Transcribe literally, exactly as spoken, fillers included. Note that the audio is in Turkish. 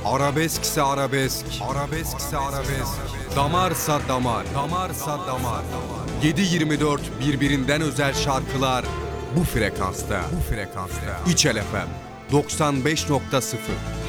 Arabeskse arabesk, arabeskse arabesk. Damarsa damar, damarsa damar. yedi yirmi dört birbirinden özel şarkılar bu frekansta. Bu frekansta. İçel F M doksan beş nokta sıfır.